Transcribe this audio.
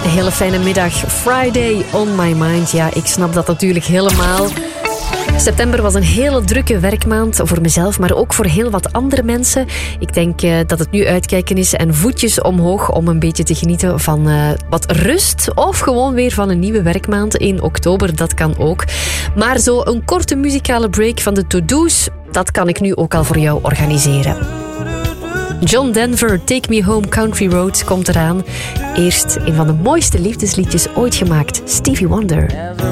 hele fijne middag. Friday on my mind. Ja, ik snap dat natuurlijk helemaal. September was een hele drukke werkmaand voor mezelf, maar ook voor heel wat andere mensen. Ik denk dat het nu uitkijken is en voetjes omhoog om een beetje te genieten van wat rust of gewoon weer van een nieuwe werkmaand in oktober. Dat kan ook. Maar zo een korte muzikale break van de to-do's, dat kan ik nu ook al voor jou organiseren. John Denver, Take Me Home Country Roads komt eraan. Eerst een van de mooiste liefdesliedjes ooit gemaakt, Stevie Wonder.